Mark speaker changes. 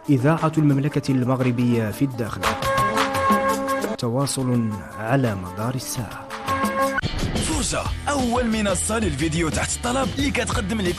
Speaker 1: إذاعة المملكة المغربية في الداخل. تواصل على مدار الساعة.
Speaker 2: فرجة، أول منصة للفيديو تحت الطلب اللي كتقدم لك